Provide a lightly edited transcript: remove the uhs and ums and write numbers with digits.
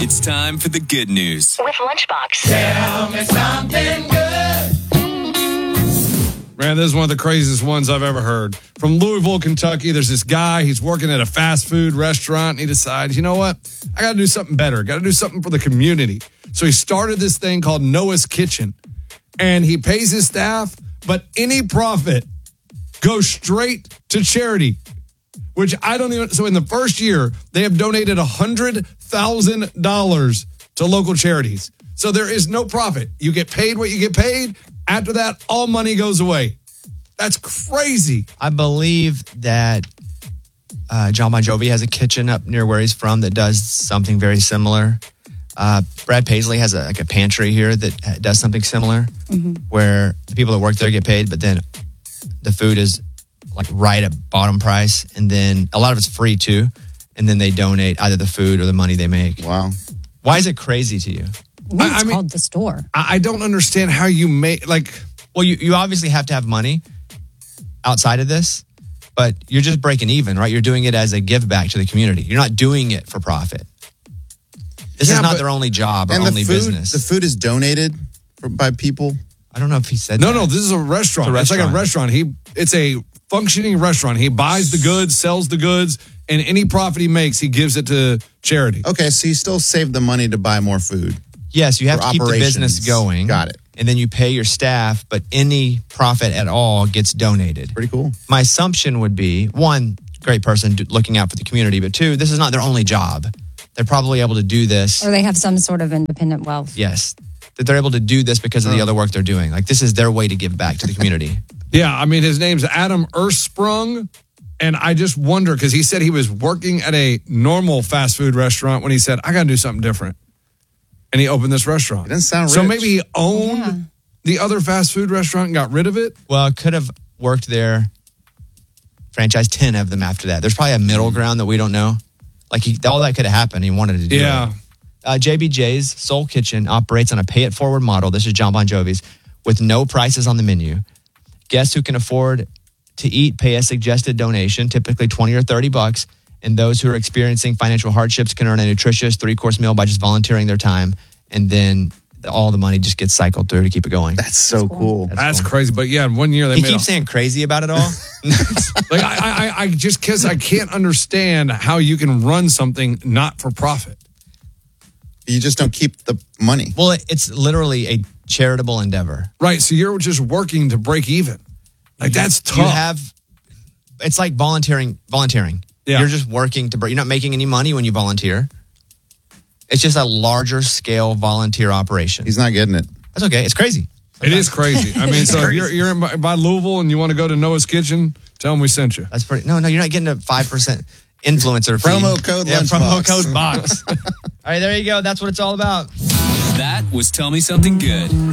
It's time for the good news with Lunchbox. Tell me something good. Man, this is one of the craziest ones I've ever heard. From Louisville, Kentucky, there's this guy. He's working at a fast food restaurant, and he decides, you know what? I got to do something better. Got to do something for the community. So he started this thing called Noah's Kitchen, and he pays his staff, but any profit goes straight to charity, which I don't even. So in the first year, they have donated $100,000 to local charities. So there is no profit. You get paid what you get paid. After that, all money goes away. That's crazy. I believe that John Bon Jovi has a kitchen up near where he's from that does something very similar. Brad Paisley has a pantry here that does something similar, where the people that work there get paid, but then the food is like right at bottom price, and then a lot of it's free too, and then they donate either the food or the money they make. Wow. Why is it crazy to you? It's called the store. I don't understand how you make, well, you obviously have to have money outside of this, but you're just breaking even, right? You're doing it as a give back to the community. You're not doing it for profit. This is not their only job or only business. The food is donated by people. I don't know if he said that. No, this is a restaurant. It's like a restaurant. It's a functioning restaurant. He buys the goods, sells the goods, and any profit he makes, he gives it to charity. Okay, so you still save the money to buy more food. Yes, you have to keep the business going. Got it. And then you pay your staff, but any profit at all gets donated. Pretty cool. My assumption would be, one, great person looking out for the community, but two, this is not their only job. They're probably able to do this. Or they have some sort of independent wealth. Yes. That they're able to do this because of the other work they're doing. Like, this is their way to give back to the community. Yeah, I mean, his name's Adam Ersprung, and I just wonder, because he said he was working at a normal fast food restaurant when he said, I got to do something different. And he opened this restaurant. It doesn't sound rich. So maybe he owned the other fast food restaurant and got rid of it? Well, could have worked there. Franchise 10 of them after that. There's probably a middle ground that we don't know. Like, all that could have happened. He wanted to do it. JBJ's Soul Kitchen operates on a pay-it-forward model. This is John Bon Jovi's, with no prices on the menu. Guests who can afford to eat pay a suggested donation, typically $20 or $30, and those who are experiencing financial hardships can earn a nutritious 3-course meal by just volunteering their time, and then all the money just gets cycled through to keep it going. That's so cool. That's crazy. But yeah, in 1 year they He keeps saying crazy about it all. Like I just guess I can't understand how you can run something not for profit. You just don't keep the money. Well, it's literally a charitable endeavor. Right. So you're just working to break even. Like, that's tough. It's like volunteering. Yeah. You're just working to break. You're not making any money when you volunteer. It's just a larger scale volunteer operation. He's not getting it. That's okay. It's crazy. It is crazy. I mean, so if you're by Louisville and you want to go to Noah's Kitchen, tell them we sent you. That's pretty. No, you're not getting a 5% influencer fee. Promo code Lunchbox. Promo code box. All right, there you go. That's what it's all about. That was Tell Me Something Good.